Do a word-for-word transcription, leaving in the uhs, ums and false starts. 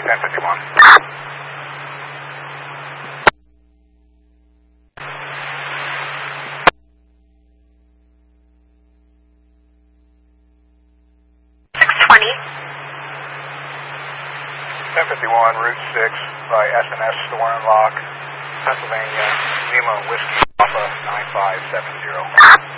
ten fifty-one. ten fifty-one, Route six by S and S Store and Lock, Pennsylvania, Lima Whiskey Alpha nine five seven zero.